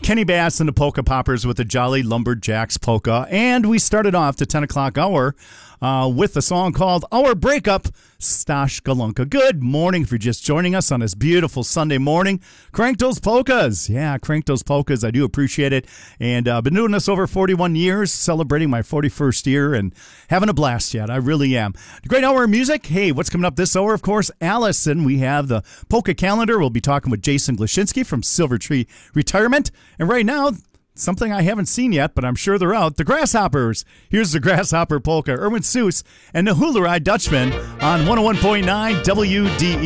Kenny Bass and the Polka Poppers with the Jolly Lumberjacks Polka. And we started off the 10 o'clock hour with a song called Our Breakup, Stash Galunka. Good morning if you're just joining us on this beautiful Sunday morning. Crank those polkas. Yeah, crank those polkas. I do appreciate it. And I've been doing this over 41 years, celebrating my 41st year and having a blast yet. I really am. Great hour of music. Hey, what's coming up this hour? Of course, Allison. We have the polka calendar. We'll be talking with Jason Glashinsky from Silver Tree Retirement. And right now, something I haven't seen yet, but I'm sure they're out. The Grasshoppers. Here's the Grasshopper Polka. Erwin Seuss and the Hula Ride Dutchman on 101.9 WDE.